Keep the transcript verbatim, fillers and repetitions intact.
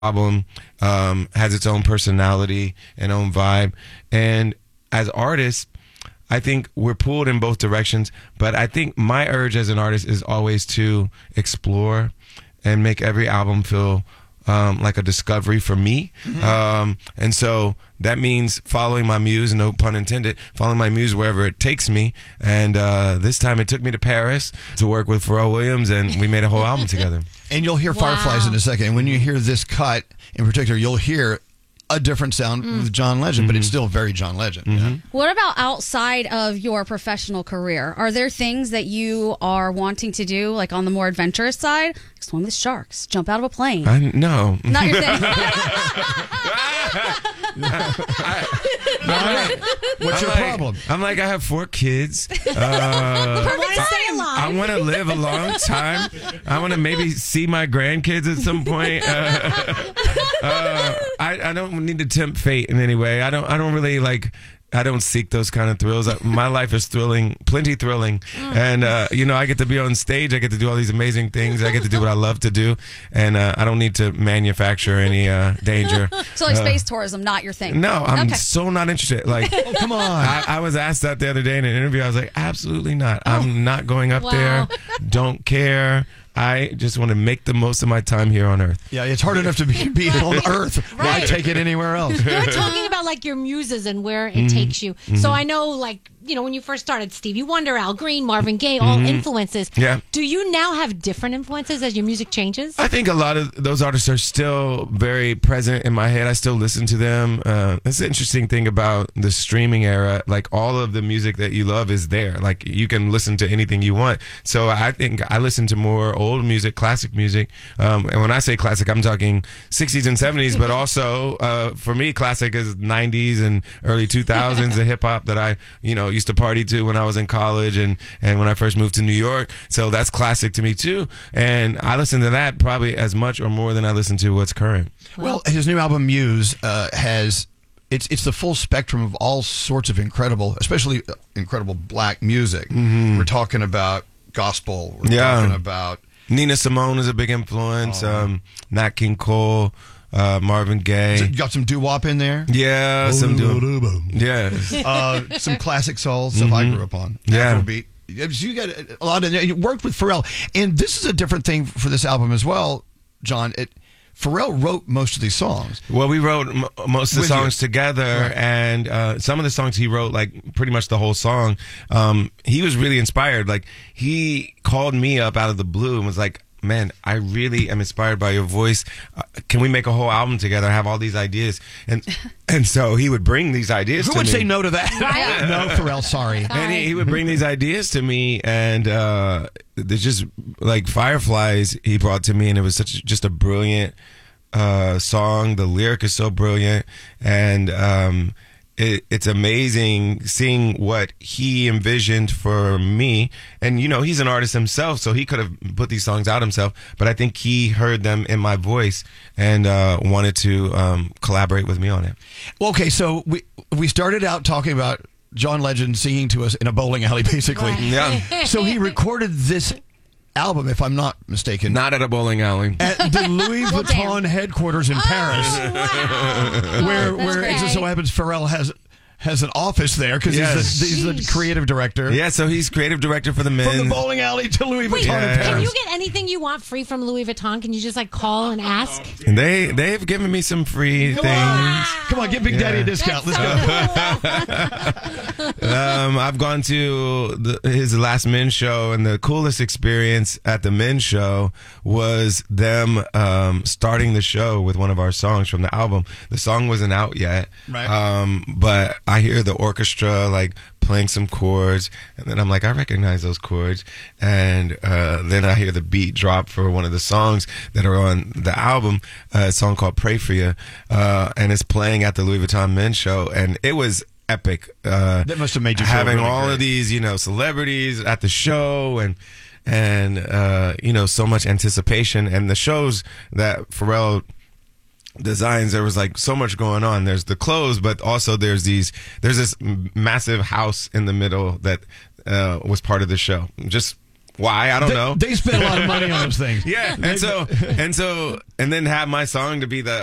album um, has its own personality and own vibe. And as artists, I think we're pulled in both directions. But I think my urge as an artist is always to explore and make every album feel um, like a discovery for me. Mm-hmm. Um, and so that means following my muse, no pun intended, following my muse wherever it takes me. And uh, this time it took me to Paris to work with Pharrell Williams, and we made a whole album together. And you'll hear Wow. Fireflies in a second. And when you hear this cut in particular, you'll hear a different sound Mm. with John Legend, but it's still very John Legend. Mm-hmm. Yeah. What about outside of your professional career? Are there things that you are wanting to do, like on the more adventurous side? Swim with sharks, jump out of a plane. I no. Not your thing. What's I'm your like- problem? I'm like, I have four kids. Uh, I want to stay alive. I want to live a long time. I want to maybe see my grandkids at some point. Uh, uh, I, I don't need to tempt fate in any way. I don't. I don't really like. I don't seek those kind of thrills. My life is thrilling, plenty thrilling, and uh, you know, I get to be on stage. I get to do all these amazing things. I get to do what I love to do, and uh, I don't need to manufacture any uh, danger. So like Uh, space tourism, not your thing. No, I'm Okay. so not interested. Like, Oh, come on. I, I was asked that the other day in an interview. I was like, absolutely not. I'm not going up Wow. there. Don't care. I just want to make the most of my time here on Earth. Yeah, it's hard enough to be, be on Earth. Why Right. take it anywhere else? You were talking about like your muses and where it takes you. So I know, like, you know, when you first started, Stevie Wonder, Al Green, Marvin Gaye, all influences. Yeah. Do you now have different influences as your music changes? I think a lot of those artists are still very present in my head. I still listen to them. Uh, that's the interesting thing about the streaming era. Like, all of the music that you love is there. Like, you can listen to anything you want. So I think I listen to more old music, classic music. Um, and when I say classic, I'm talking sixties and seventies, but also uh, for me, classic is nineties and early two thousands, the hip hop that I, you know, used to party to when I was in college and, and when I first moved to New York. So that's classic to me too. And I listen to that probably as much or more than I listen to what's current. Well, his new album Muse uh, has it's it's the full spectrum of all sorts of incredible, especially uh, incredible black music. We're talking about gospel. We're Yeah. talking about Nina Simone is a big influence. Um, Nat King Cole, uh, Marvin Gaye. you got some doo wop in there. Yeah, some do. Yeah. uh, some classic soul stuff I grew up on. Yeah. Afrobeat. So you got a lot of you worked with Pharrell, and this is a different thing for this album as well, John. It Pharrell wrote most of these songs. Well, we wrote m- most of the With songs you. together, Right. and uh, some of the songs he wrote, like pretty much the whole song. Um, he was really inspired. Like, he called me up out of the blue and was like, "Man, I really am inspired by your voice. Uh, can we make a whole album together? I have all these ideas." And and so he would bring these ideas Who to would me. say no to that? Right. No, Pharrell, sorry. And he, he would bring these ideas to me, and uh, there's just like Fireflies he brought to me, and it was such just a brilliant uh, song. The lyric is so brilliant, and um, it, it's amazing seeing what he envisioned for me. And you know, he's an artist himself, so he could have put these songs out himself, but I think he heard them in my voice and uh, wanted to um, collaborate with me on it. Well, okay, so we we started out talking about John Legend singing to us in a bowling alley, basically. Right. Yeah. So he recorded this album, if I'm not mistaken, Not at a bowling alley. at the Louis Well, Vuitton damn. headquarters in Paris, Wow. where that's where it just great. so happens Pharrell has has an office there because Yes. he's, the, he's the Sheesh. creative director. Yeah, so he's creative director for the men. From the bowling alley to Louis Vuitton Wait, in Yeah. can Paris. you get anything you want free from Louis Vuitton? Can you just like call and ask? And they they've given me some free things. Come on, give Big Daddy a Yeah. discount. Let's go. Um, I've gone to the, his last men's show, and the coolest experience at the men's show was them um, starting the show with one of our songs from the album. The song wasn't out yet, Right. um, but I hear the orchestra like playing some chords, and then I'm like, I recognize those chords, and uh, then I hear the beat drop for one of the songs that are on the album, uh, a song called "Pray for You," uh, and it's playing at the Louis Vuitton Men's Show, and it was epic. Uh, That must have made you feel having really all great. of these, you know, celebrities at the show, and and uh, you know, so much anticipation, and the shows that Pharrell designs, there was like so much going on. There's the clothes, but also there's these there's this m- massive house in the middle that uh, was part of the show. Just why? I don't They, know. they spend a lot of money on those things. Yeah, and so and so and then have my song to be the